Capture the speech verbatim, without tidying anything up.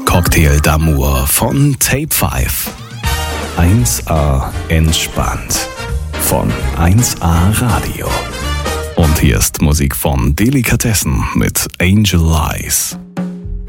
Cocktail d'Amour von Tape fünf. eins A entspannt von eins A Radio. Und hier ist Musik von Delikatessen mit Angel Eyes.